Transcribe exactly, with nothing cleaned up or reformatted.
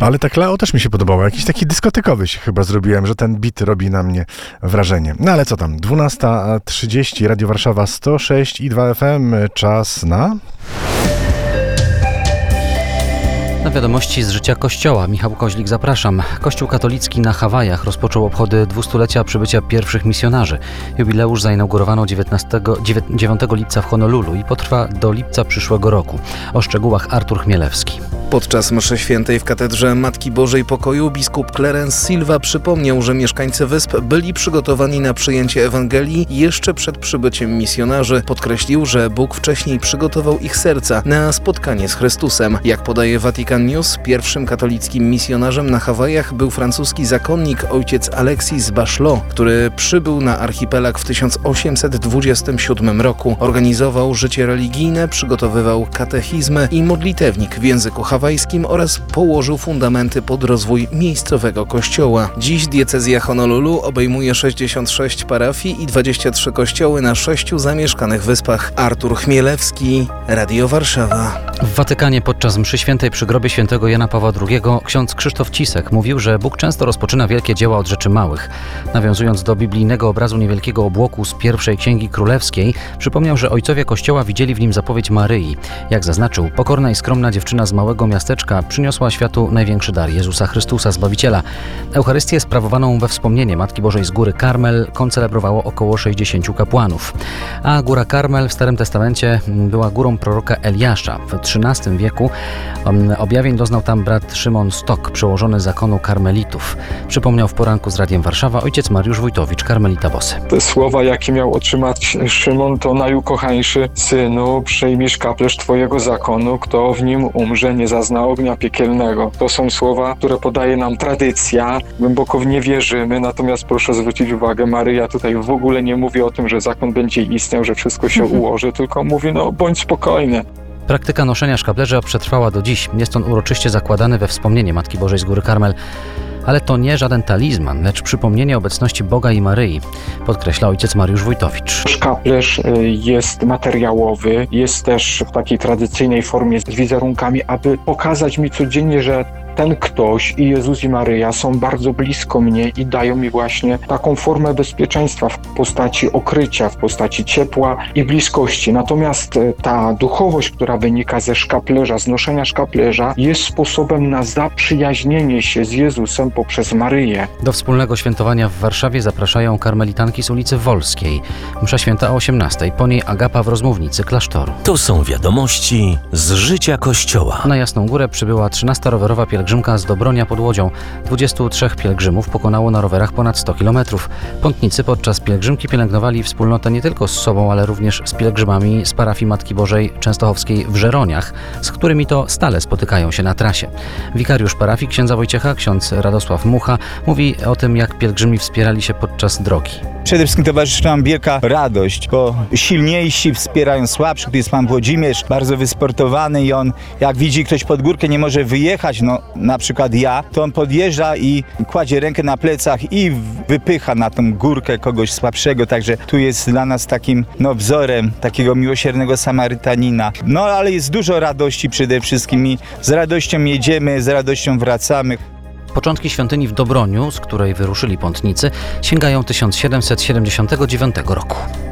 Ale ta Kleo też mi się podobało. Jakiś taki dyskotekowy się chyba zrobiłem, że ten beat robi na mnie wrażenie. No ale co tam? dwunasta trzydzieści, Radio Warszawa sto sześć i dwa F M. Czas na... Na wiadomości z życia Kościoła. Michał Koźlik, zapraszam. Kościół katolicki na Hawajach rozpoczął obchody dwustulecia przybycia pierwszych misjonarzy. Jubileusz zainaugurowano dziewiątego lipca w Honolulu i potrwa do lipca przyszłego roku. O szczegółach Artur Chmielewski. Podczas mszy świętej w katedrze Matki Bożej Pokoju biskup Clarence Silva przypomniał, że mieszkańcy wysp byli przygotowani na przyjęcie Ewangelii jeszcze przed przybyciem misjonarzy. Podkreślił, że Bóg wcześniej przygotował ich serca na spotkanie z Chrystusem. Jak podaje Vatican News, pierwszym katolickim misjonarzem na Hawajach był francuski zakonnik ojciec Alexis Bachelot, który przybył na archipelag w tysiąc osiemset dwudziestym siódmym roku. Organizował życie religijne, przygotowywał katechizmy i modlitewnik w języku hawajskim oraz położył fundamenty pod rozwój miejscowego kościoła. Dziś diecezja Honolulu obejmuje sześćdziesiąt sześć parafii i dwadzieścia trzy kościoły na sześciu zamieszkanych wyspach. Artur Chmielewski, Radio Warszawa. W Watykanie podczas mszy świętej przy grobie świętego Jana Pawła drugiego ksiądz Krzysztof Cisek mówił, że Bóg często rozpoczyna wielkie dzieła od rzeczy małych. Nawiązując do biblijnego obrazu niewielkiego obłoku z pierwszej Księgi Królewskiej, przypomniał, że ojcowie Kościoła widzieli w nim zapowiedź Maryi. Jak zaznaczył, pokorna i skromna dziewczyna z małego miasteczka przyniosła światu największy dar, Jezusa Chrystusa, Zbawiciela. Eucharystię sprawowaną we wspomnienie Matki Bożej z Góry Karmel koncelebrowało około sześćdziesięciu kapłanów. A Góra Karmel w Starym Testamencie była górą proroka Eliasza. W trzynastym wieku objawień doznał tam brat Szymon Stok, przełożony zakonu karmelitów. Przypomniał w poranku z Radiem Warszawa ojciec Mariusz Wójtowicz, karmelita Bosy. Te słowa, jakie miał otrzymać Szymon, to najukochańszy synu, przyjmiesz kaplerz twojego zakonu, kto w nim umrze, nie zazna ognia piekielnego. To są słowa, które podaje nam tradycja. Głęboko w nie wierzymy, natomiast proszę zwrócić uwagę, Maryja tutaj w ogóle nie mówi o tym, że zakon będzie istniał, że wszystko się ułoży, tylko mówi, no bądź spokojny. Praktyka noszenia szkaplerza przetrwała do dziś. Jest on uroczyście zakładany we wspomnienie Matki Bożej z Góry Karmel. Ale to nie żaden talizman, lecz przypomnienie obecności Boga i Maryi, podkreśla ojciec Mariusz Wójtowicz. Szkaplerz jest materiałowy, jest też w takiej tradycyjnej formie z wizerunkami, aby pokazać mi codziennie, że ten ktoś i Jezus i Maryja są bardzo blisko mnie i dają mi właśnie taką formę bezpieczeństwa w postaci okrycia, w postaci ciepła i bliskości. Natomiast ta duchowość, która wynika ze szkaplerza, z noszenia szkaplerza, jest sposobem na zaprzyjaźnienie się z Jezusem poprzez Maryję. Do wspólnego świętowania w Warszawie zapraszają karmelitanki z ulicy Wolskiej. Msza święta o osiemnastej, po niej agapa w rozmównicy klasztoru. To są wiadomości z życia Kościoła. Na Jasną Górę przybyła trzynasta rowerowa pielgrzymka z Dobronia pod Łodzią. dwudziestu trzech pielgrzymów pokonało na rowerach ponad sto kilometrów. Pątnicy podczas pielgrzymki pielęgnowali wspólnotę nie tylko z sobą, ale również z pielgrzymami z parafii Matki Bożej Częstochowskiej w Żeroniach, z którymi to stale spotykają się na trasie. Wikariusz parafii księdza Wojciecha, ksiądz Radosław Mucha, mówi o tym, jak pielgrzymi wspierali się podczas drogi. Przede wszystkim towarzyszy nam wielka radość, bo silniejsi wspierają słabszych. Tu jest pan Włodzimierz, bardzo wysportowany i on, jak widzi ktoś pod górkę, nie może wyjechać, no na przykład ja, to on podjeżdża i kładzie rękę na plecach i wypycha na tą górkę kogoś słabszego, także tu jest dla nas takim no, wzorem takiego miłosiernego Samarytanina. No ale jest dużo radości przede wszystkim i z radością jedziemy, z radością wracamy. Początki świątyni w Dobroniu, z której wyruszyli pątnicy, sięgają tysiąc siedemset siedemdziesiątego dziewiątego roku.